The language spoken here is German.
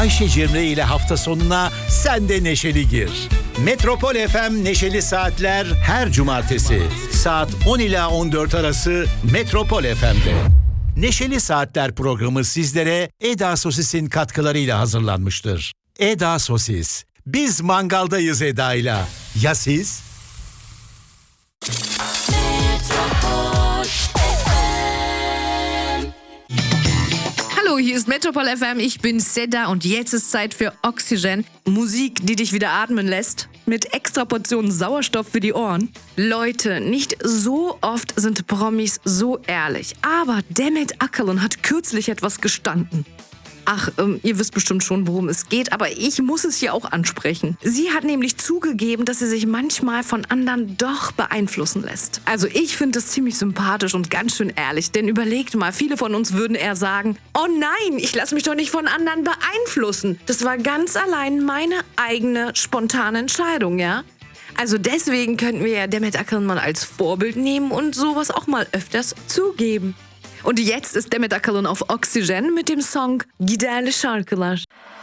Ayşe Cemre ile hafta sonuna sen de neşeli gir. Metropol FM Neşeli Saatler her cumartesi saat 10 ila 14 arası Metropol FM'de. Neşeli Saatler programı sizlere Eda Sosis'in katkılarıyla hazırlanmıştır. Eda Sosis. Biz mangaldayız Eda'yla. Ya siz? Hallo, hier ist Metropol FM, ich bin Seda und jetzt ist Zeit für Oxygen. Musik, die dich wieder atmen lässt, mit extra Portionen Sauerstoff für die Ohren. Leute, nicht so oft sind Promis so ehrlich, aber Demet Akalın hat kürzlich etwas gestanden. Ach, ihr wisst bestimmt schon, worum es geht, aber ich muss es hier auch ansprechen. Sie hat nämlich zugegeben, dass sie sich manchmal von anderen doch beeinflussen lässt. Also ich finde das ziemlich sympathisch und ganz schön ehrlich, denn überlegt mal, viele von uns würden eher sagen, oh nein, ich lasse mich doch nicht von anderen beeinflussen. Das war ganz allein meine eigene spontane Entscheidung, ja? Also deswegen könnten wir ja Demet Akalın mal als Vorbild nehmen und sowas auch mal öfters zugeben. Und jetzt ist Demet Akalın auf Oxygen mit dem Song Giderli Şarkılar.